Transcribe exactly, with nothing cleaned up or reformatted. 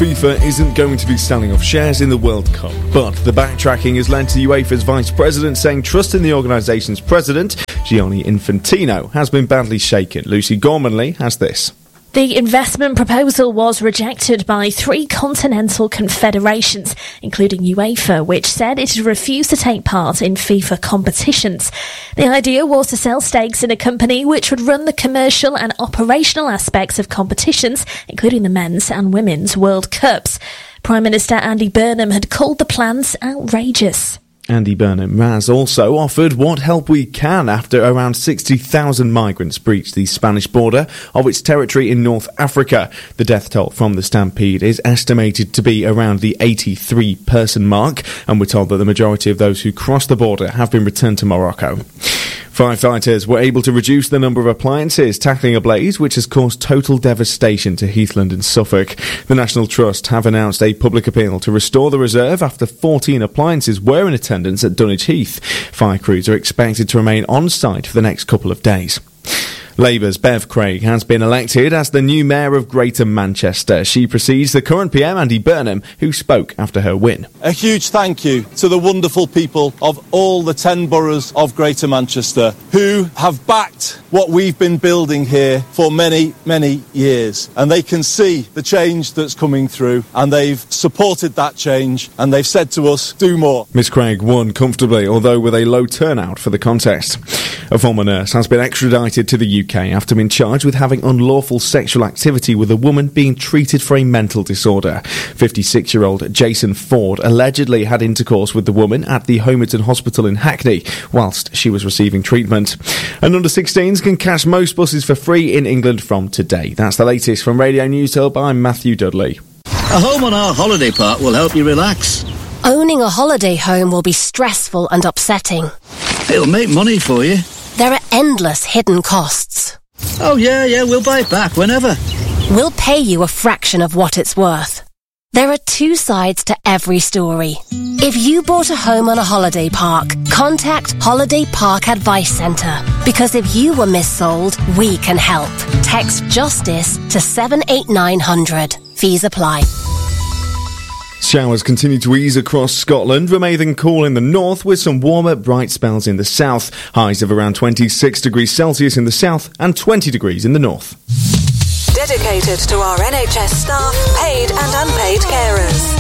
FIFA isn't going to be selling off shares in the World Cup, but the backtracking has led to UEFA's vice president saying trust in the organisation's president, Gianni Infantino, has been badly shaken. Lucy Gormanley has this. The investment proposal was rejected by three continental confederations, including UEFA, which said it had refused to take part in FIFA competitions. The idea was to sell stakes in a company which would run the commercial and operational aspects of competitions, including the men's and women's World Cups. Prime Minister Andy Burnham had called the plans outrageous. Andy Burnham has also offered what help we can after around sixty thousand migrants breached the Spanish border of its territory in North Africa. The death toll from the stampede is estimated to be around the eighty-three person mark, and we're told that the majority of those who crossed the border have been returned to Morocco. Firefighters were able to reduce the number of appliances tackling a blaze which has caused total devastation to Heathland and Suffolk. The National Trust have announced a public appeal to restore the reserve after fourteen appliances were in attendance at Dunwich Heath. Fire crews are expected to remain on site for the next couple of days. Labour's Bev Craig has been elected as the new Mayor of Greater Manchester. She precedes the current P M, Andy Burnham, who spoke after her win. A huge thank you to the wonderful people of all the ten boroughs of Greater Manchester who have backed what we've been building here for many, many years. And they can see the change that's coming through, and they've supported that change, and they've said to us, do more. Miss Craig won comfortably, although with a low turnout for the contest. A former nurse has been extradited to the U K after being charged with having unlawful sexual activity with a woman being treated for a mental disorder. fifty-six-year-old Jason Ford allegedly had intercourse with the woman at the Homerton Hospital in Hackney whilst she was receiving treatment. And under sixteens can catch most buses for free in England from today. That's the latest from Radio News Hub. I'm Matthew Dudley. A home on our holiday park will help you relax. Owning a holiday home will be stressful and upsetting. It'll make money for you. There are endless hidden costs. Oh, yeah, yeah, we'll buy it back whenever. We'll pay you a fraction of what it's worth. There are two sides to every story. If you bought a home on a holiday park, contact Holiday Park Advice Centre. Because if you were missold, we can help. Text JUSTICE to seven eight nine hundred. Fees apply. Showers continue to ease across Scotland, remaining cool in the north with some warmer, bright spells in the south. Highs of around twenty-six degrees Celsius in the south and twenty degrees in the north. Dedicated to our N H S staff, paid and unpaid carers.